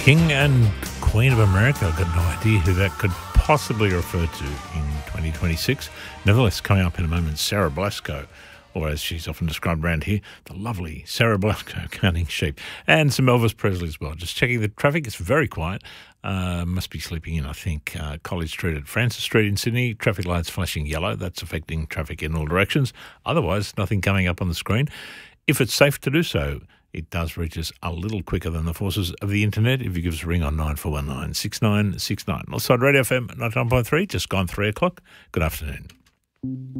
King and Queen of America. I've got no idea who that could possibly refer to in 2026. Nevertheless, coming up in a moment, Sarah Blasco, or as she's often described around here, the lovely Sarah Blasco counting sheep, and some Elvis Presley as well. Just checking the traffic, it's very quiet. Must be sleeping in, I think, College Street at Francis Street in Sydney. Traffic lights flashing yellow. That's affecting traffic in all directions. Otherwise, nothing coming up on the screen. If it's safe to do so, it does reach us a little quicker than the forces of the internet if you give us a ring on 9419 6969. Also, Radio FM 99.3, just gone 3 o'clock. Good afternoon.